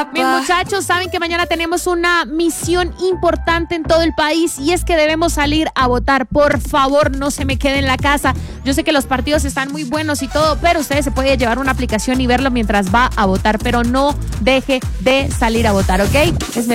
Mis muchachos, saben que mañana tenemos una misión importante en todo el país y es que debemos salir a votar. Por favor, no se me quede en la casa. Yo sé que los partidos están muy buenos y todo, pero ustedes se pueden llevar una aplicación y verlo mientras va a votar, pero no deje de salir a votar, ¿ok?